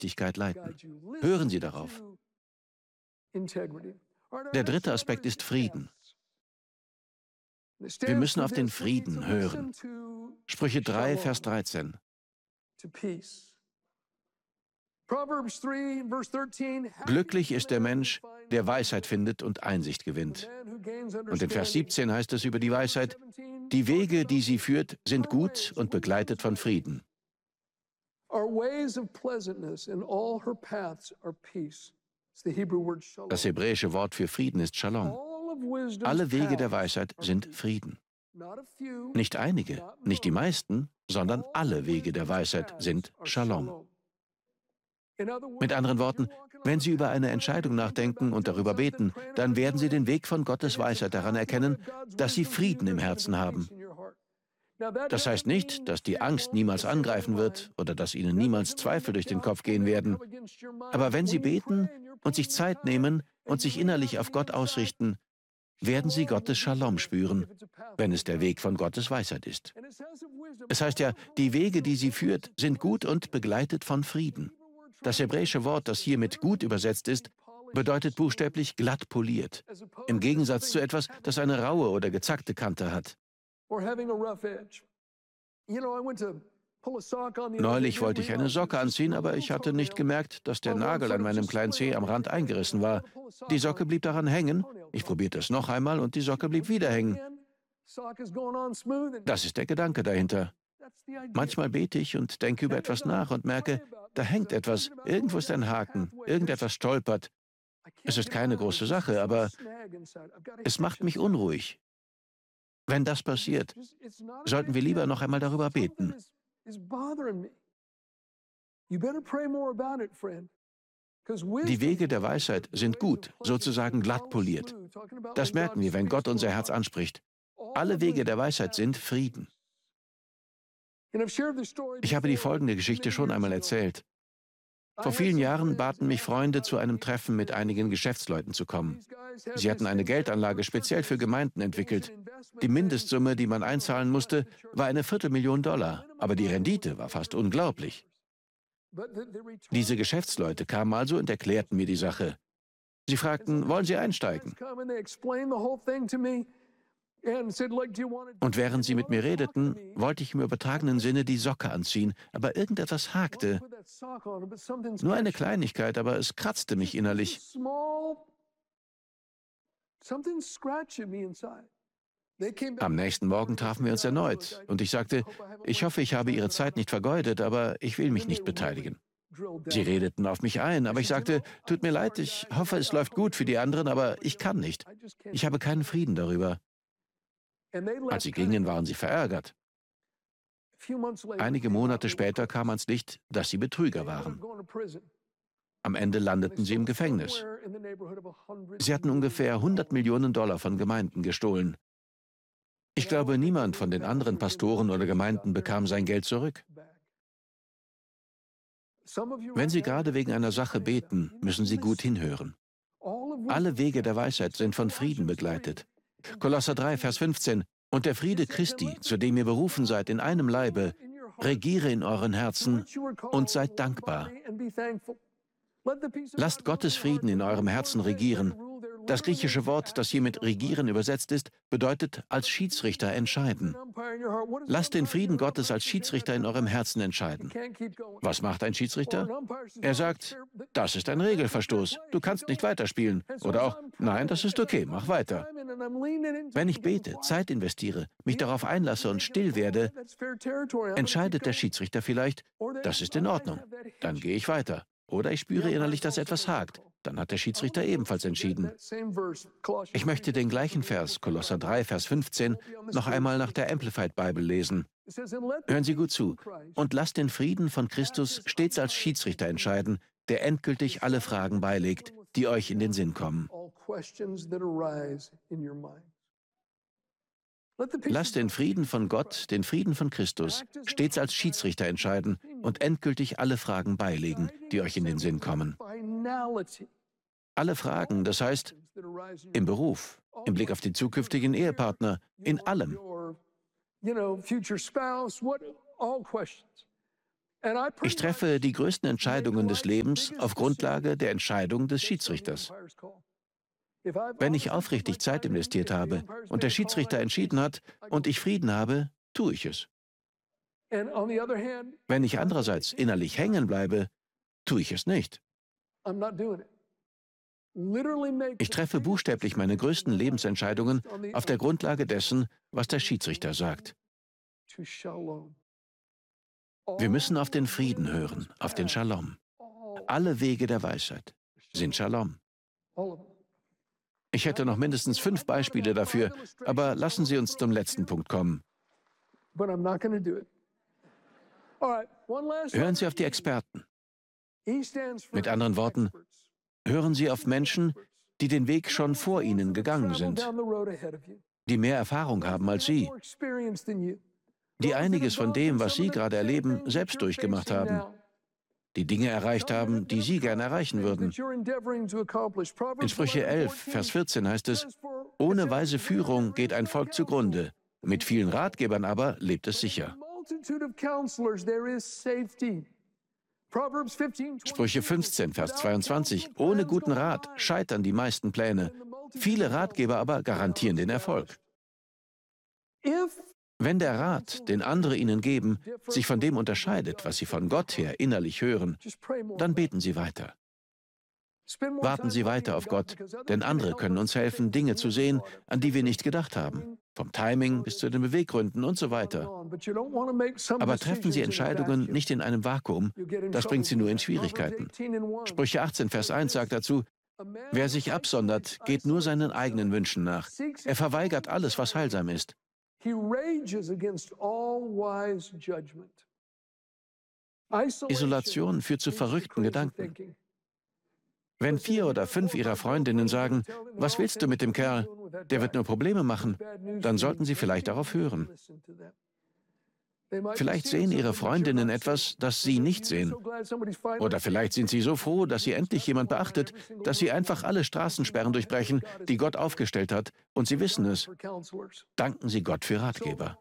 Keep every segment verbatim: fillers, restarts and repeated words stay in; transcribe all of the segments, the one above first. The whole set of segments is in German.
Aufrichtigkeit leiten. Hören Sie darauf. Der dritte Aspekt ist Frieden. Wir müssen auf den Frieden hören. Sprüche drei, Vers dreizehn. Glücklich ist der Mensch, der Weisheit findet und Einsicht gewinnt. Und in Vers siebzehn heißt es über die Weisheit, die Wege, die sie führt, sind gut und begleitet von Frieden. Das hebräische Wort für Frieden ist Shalom. Alle Wege der Weisheit sind Frieden. Nicht einige, nicht die meisten, sondern alle Wege der Weisheit sind Shalom. Mit anderen Worten, wenn Sie über eine Entscheidung nachdenken und darüber beten, dann werden Sie den Weg von Gottes Weisheit daran erkennen, dass Sie Frieden im Herzen haben. Das heißt nicht, dass die Angst niemals angreifen wird oder dass Ihnen niemals Zweifel durch den Kopf gehen werden. Aber wenn Sie beten und sich Zeit nehmen und sich innerlich auf Gott ausrichten, werden Sie Gottes Shalom spüren, wenn es der Weg von Gottes Weisheit ist. Es heißt ja, die Wege, die sie führt, sind gut und begleitet von Frieden. Das hebräische Wort, das hier mit gut übersetzt ist, bedeutet buchstäblich glatt poliert, im Gegensatz zu etwas, das eine raue oder gezackte Kante hat. Neulich wollte ich eine Socke anziehen, aber ich hatte nicht gemerkt, dass der Nagel an meinem kleinen Zeh am Rand eingerissen war. Die Socke blieb daran hängen. Ich probierte es noch einmal und die Socke blieb wieder hängen. Das ist der Gedanke dahinter. Manchmal bete ich und denke über etwas nach und merke, da hängt etwas, irgendwo ist ein Haken, irgendetwas stolpert. Es ist keine große Sache, aber es macht mich unruhig. Wenn das passiert, sollten wir lieber noch einmal darüber beten. Die Wege der Weisheit sind gut, sozusagen glatt poliert. Das merken wir, wenn Gott unser Herz anspricht. Alle Wege der Weisheit sind Frieden. Ich habe die folgende Geschichte schon einmal erzählt. Vor vielen Jahren baten mich Freunde, zu einem Treffen mit einigen Geschäftsleuten zu kommen. Sie hatten eine Geldanlage speziell für Gemeinden entwickelt. Die Mindestsumme, die man einzahlen musste, war eine Viertelmillion Dollar, aber die Rendite war fast unglaublich. Diese Geschäftsleute kamen also und erklärten mir die Sache. Sie fragten, wollen Sie einsteigen? Und während sie mit mir redeten, wollte ich im übertragenen Sinne die Socke anziehen, aber irgendetwas hakte. Nur eine Kleinigkeit, aber es kratzte mich innerlich. Am nächsten Morgen trafen wir uns erneut und ich sagte, ich hoffe, ich habe Ihre Zeit nicht vergeudet, aber ich will mich nicht beteiligen. Sie redeten auf mich ein, aber ich sagte, tut mir leid, ich hoffe, es läuft gut für die anderen, aber ich kann nicht. Ich habe keinen Frieden darüber. Als sie gingen, waren sie verärgert. Einige Monate später kam ans Licht, dass sie Betrüger waren. Am Ende landeten sie im Gefängnis. Sie hatten ungefähr hundert Millionen Dollar von Gemeinden gestohlen. Ich glaube, niemand von den anderen Pastoren oder Gemeinden bekam sein Geld zurück. Wenn Sie gerade wegen einer Sache beten, müssen Sie gut hinhören. Alle Wege der Weisheit sind von Frieden begleitet. Kolosser drei, Vers fünfzehn. Und der Friede Christi, zu dem ihr berufen seid in einem Leibe, regiere in euren Herzen und seid dankbar. Lasst Gottes Frieden in eurem Herzen regieren. Das griechische Wort, das hier mit regieren übersetzt ist, bedeutet als Schiedsrichter entscheiden. Lasst den Frieden Gottes als Schiedsrichter in eurem Herzen entscheiden. Was macht ein Schiedsrichter? Er sagt, das ist ein Regelverstoß, du kannst nicht weiterspielen. Oder auch, nein, das ist okay, mach weiter. Wenn ich bete, Zeit investiere, mich darauf einlasse und still werde, entscheidet der Schiedsrichter vielleicht, das ist in Ordnung, dann gehe ich weiter. Oder ich spüre innerlich, dass etwas hakt. Dann hat der Schiedsrichter ebenfalls entschieden. Ich möchte den gleichen Vers, Kolosser drei, Vers fünfzehn, noch einmal nach der Amplified Bible lesen. Hören Sie gut zu. Und lasst den Frieden von Christus stets als Schiedsrichter entscheiden, der endgültig alle Fragen beilegt, die euch in den Sinn kommen. Lasst den Frieden von Gott, den Frieden von Christus, stets als Schiedsrichter entscheiden und endgültig alle Fragen beilegen, die euch in den Sinn kommen. Alle Fragen, das heißt, im Beruf, im Blick auf den zukünftigen Ehepartner, in allem. Ich treffe die größten Entscheidungen des Lebens auf Grundlage der Entscheidung des Schiedsrichters. Wenn ich aufrichtig Zeit investiert habe und der Schiedsrichter entschieden hat und ich Frieden habe, tue ich es. Wenn ich andererseits innerlich hängen bleibe, tue ich es nicht. Ich treffe buchstäblich meine größten Lebensentscheidungen auf der Grundlage dessen, was der Schiedsrichter sagt. Wir müssen auf den Frieden hören, auf den Shalom. Alle Wege der Weisheit sind Shalom. Ich hätte noch mindestens fünf Beispiele dafür, aber lassen Sie uns zum letzten Punkt kommen. Hören Sie auf die Experten. Mit anderen Worten, hören Sie auf Menschen, die den Weg schon vor Ihnen gegangen sind, die mehr Erfahrung haben als Sie, die einiges von dem, was Sie gerade erleben, selbst durchgemacht haben, die Dinge erreicht haben, die Sie gerne erreichen würden. In Sprüche elf, Vers vierzehn heißt es, ohne weise Führung geht ein Volk zugrunde, mit vielen Ratgebern aber lebt es sicher. Sprüche fünfzehn, Vers zweiundzwanzig, ohne guten Rat scheitern die meisten Pläne, viele Ratgeber aber garantieren den Erfolg. Wenn der Rat, den andere Ihnen geben, sich von dem unterscheidet, was Sie von Gott her innerlich hören, dann beten Sie weiter. Warten Sie weiter auf Gott, denn andere können uns helfen, Dinge zu sehen, an die wir nicht gedacht haben, vom Timing bis zu den Beweggründen und so weiter. Aber treffen Sie Entscheidungen nicht in einem Vakuum, das bringt Sie nur in Schwierigkeiten. Sprüche achtzehn, Vers eins sagt dazu, wer sich absondert, geht nur seinen eigenen Wünschen nach. Er verweigert alles, was heilsam ist. Isolation führt zu verrückten Gedanken. Wenn vier oder fünf Ihrer Freundinnen sagen, was willst du mit dem Kerl, der wird nur Probleme machen, dann sollten Sie vielleicht darauf hören. Vielleicht sehen Ihre Freundinnen etwas, das Sie nicht sehen. Oder vielleicht sind Sie so froh, dass Sie endlich jemand beachtet, dass Sie einfach alle Straßensperren durchbrechen, die Gott aufgestellt hat, und Sie wissen es. Danken Sie Gott für Ratgeber.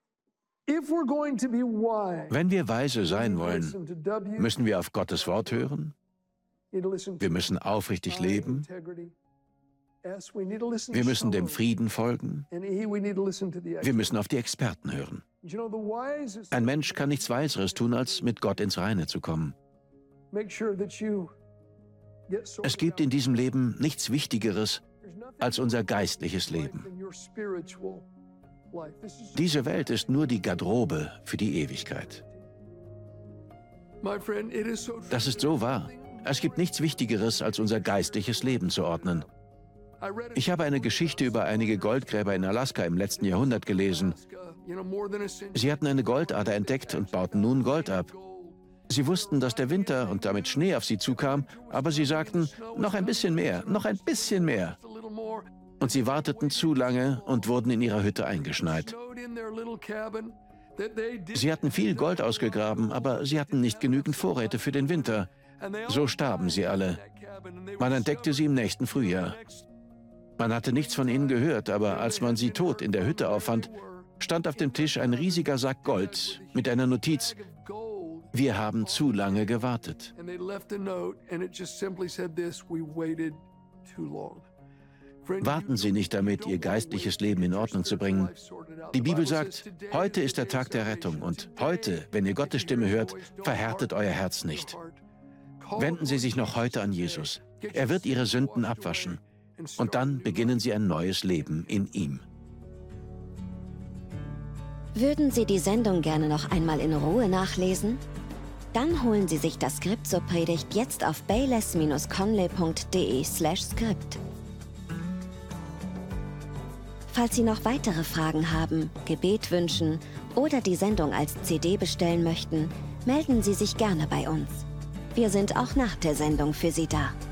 Wenn wir weise sein wollen, müssen wir auf Gottes Wort hören. Wir müssen aufrichtig leben. Wir müssen dem Frieden folgen. Wir müssen auf die Experten hören. Ein Mensch kann nichts Weiseres tun, als mit Gott ins Reine zu kommen. Es gibt in diesem Leben nichts Wichtigeres als unser geistliches Leben. Diese Welt ist nur die Garderobe für die Ewigkeit. Das ist so wahr. Es gibt nichts Wichtigeres, als unser geistliches Leben zu ordnen. Ich habe eine Geschichte über einige Goldgräber in Alaska im letzten Jahrhundert gelesen. Sie hatten eine Goldader entdeckt und bauten nun Gold ab. Sie wussten, dass der Winter und damit Schnee auf sie zukam, aber sie sagten, noch ein bisschen mehr, noch ein bisschen mehr. Und sie warteten zu lange und wurden in ihrer Hütte eingeschneit. Sie hatten viel Gold ausgegraben, aber sie hatten nicht genügend Vorräte für den Winter. So starben sie alle. Man entdeckte sie im nächsten Frühjahr. Man hatte nichts von ihnen gehört, aber als man sie tot in der Hütte auffand, stand auf dem Tisch ein riesiger Sack Gold mit einer Notiz: Wir haben zu lange gewartet. Warten Sie nicht damit, Ihr geistliches Leben in Ordnung zu bringen. Die Bibel sagt, heute ist der Tag der Rettung und heute, wenn ihr Gottes Stimme hört, verhärtet euer Herz nicht. Wenden Sie sich noch heute an Jesus. Er wird Ihre Sünden abwaschen. Und dann beginnen Sie ein neues Leben in ihm. Würden Sie die Sendung gerne noch einmal in Ruhe nachlesen? Dann holen Sie sich das Skript zur Predigt jetzt auf bayless Bindestrich conley punkt de slash Skript. Falls Sie noch weitere Fragen haben, Gebet wünschen oder die Sendung als C D bestellen möchten, melden Sie sich gerne bei uns. Wir sind auch nach der Sendung für Sie da.